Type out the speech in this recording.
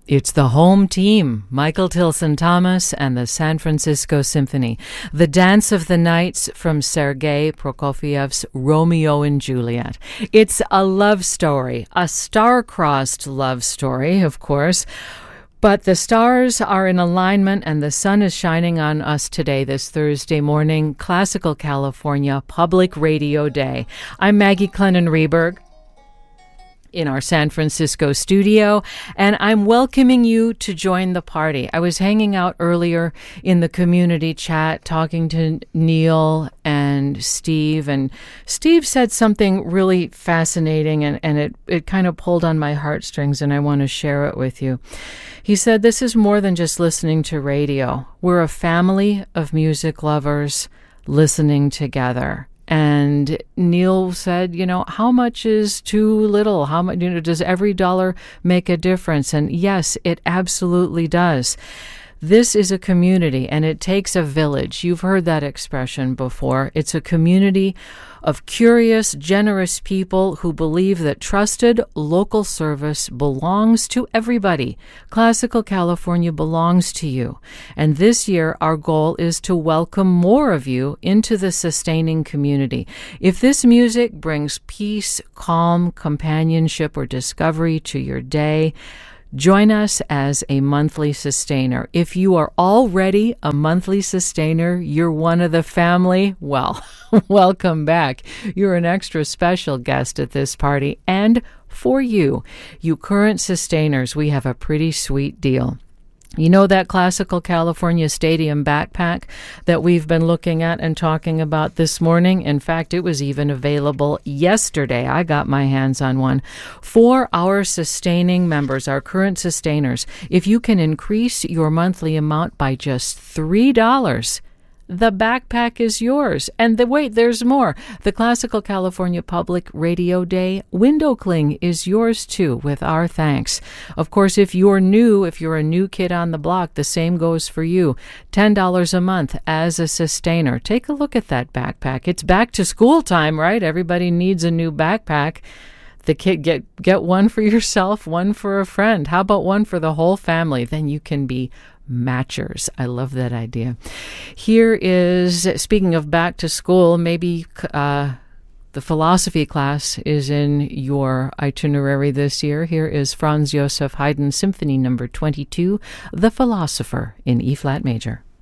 It's the home team, Michael Tilson Thomas and the San Francisco Symphony. The Dance of the Nights from Sergei Prokofiev's Romeo and Juliet. It's a love story, a star-crossed love story, of course. But the stars are in alignment and the sun is shining on us today, this Thursday morning, Classical California Public Radio Day. I'm Maggie Clennon-Reberg in our San Francisco studio, and I'm welcoming you to join the party. I was hanging out earlier in the community chat talking to Neil and Steve said something really fascinating, and it kind of pulled on my heartstrings, and I want to share it with you. He said, this is more than just listening to radio. We're a family of music lovers listening together. And Neil said, how much is too little? How much, does every dollar make a difference? And yes, it absolutely does. This is a community, and it takes a village. You've heard that expression before. It's a community of curious, generous people who believe that trusted local service belongs to everybody. Classical California belongs to you. And this year, our goal is to welcome more of you into the sustaining community. If this music brings peace, calm, companionship, or discovery to your day, join us as a monthly sustainer. If you are already a monthly sustainer, you're one of the family, well, welcome back. You're an extra special guest at this party. And for you current sustainers, we have a pretty sweet deal. You know that Classical California Stadium backpack that we've been looking at and talking about this morning? In fact, it was even available yesterday. I got my hands on one. For our sustaining members, our current sustainers, if you can increase your monthly amount by just $3, the backpack is yours. And wait, there's more. The Classical California Public Radio Day window cling is yours too, with our thanks. Of course, if you're a new kid on the block, the same goes for you. $10 a month as a sustainer. Take a look at that backpack. It's back to school time, right? Everybody needs a new backpack. The kid get one for yourself, one for a friend. How about one for the whole family? Then you can be matchers. I love that idea. Here is, speaking of back to school, maybe the philosophy class is in your itinerary this year. Here is Franz Joseph Haydn Symphony No. 22, The Philosopher in E-flat major.